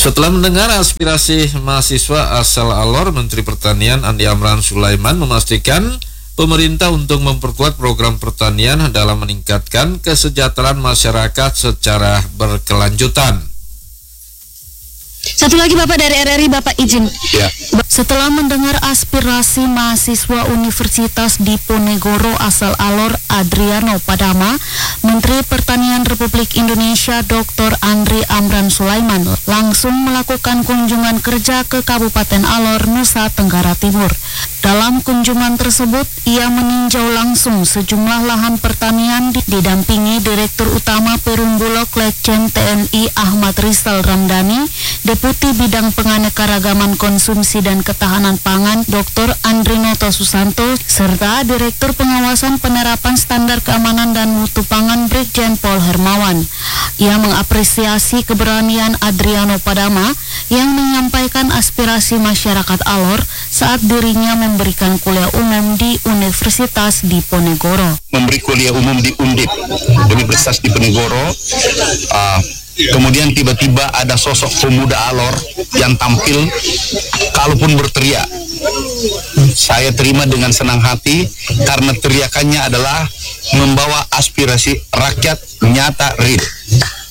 Setelah mendengar aspirasi mahasiswa asal Alor, Menteri Pertanian Andi Amran Sulaiman memastikan pemerintah untuk memperkuat program pertanian dalam meningkatkan kesejahteraan masyarakat secara berkelanjutan. Satu lagi Bapak dari RRI, Bapak izin. Ya. Setelah mendengar aspirasi mahasiswa Universitas Diponegoro asal Alor Adriano Padama, Menteri Pertanian Republik Indonesia Dr. Andi Amran Sulaiman langsung melakukan kunjungan kerja ke Kabupaten Alor, Nusa Tenggara Timur. Dalam kunjungan tersebut, ia meninjau langsung sejumlah lahan pertanian didampingi Direktur Utama Perum Bulog Letjen TNI Ahmad Rizal Ramdhani, Deputi Bidang Penganekaragaman Konsumsi dan Ketahanan Pangan Dr. Andrinoto Susanto, serta Direktur Pengawasan Penerapan Standar Keamanan dan Mutu Pangan Brigjen Pol Hermawan. Ia mengapresiasi keberanian Adriano Padama yang menyampaikan aspirasi masyarakat Alor saat dirinya memberikan kuliah umum di Universitas Diponegoro. Memberi kuliah umum di Undip, Universitas Diponegoro. Kemudian tiba-tiba ada sosok pemuda Alor yang tampil, kalaupun berteriak, saya terima dengan senang hati karena teriakannya adalah membawa aspirasi rakyat nyata real.